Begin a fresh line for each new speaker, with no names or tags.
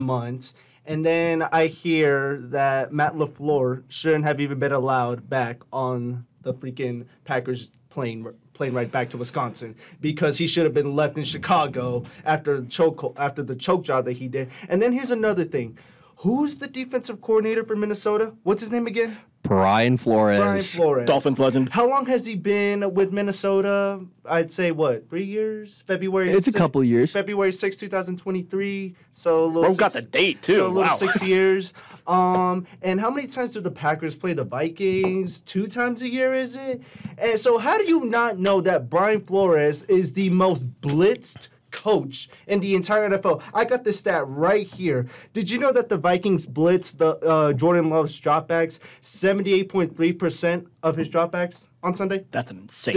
months. And then I hear that Matt LaFleur shouldn't have even been allowed back on the freaking Packers plane right back to Wisconsin because he should have been left in Chicago after the choke job that he did. And then here's another thing. Who's the defensive coordinator for Minnesota? What's his name again?
Brian Flores.
Dolphins legend.
How long has he been with Minnesota? I'd say, 3 years?
It's a couple years.
February 6, 2023. So a little
Bro got the date, too.
So a little
Wow.
6 years. And how many times do the Packers play the Vikings? 2 times a year, is it? And so how do you not know that Brian Flores is the most blitzed coach in the entire NFL? I got this stat right here. Did you know that the Vikings blitzed the Jordan Love's dropbacks 78.3% of his dropbacks on Sunday?
That's insane.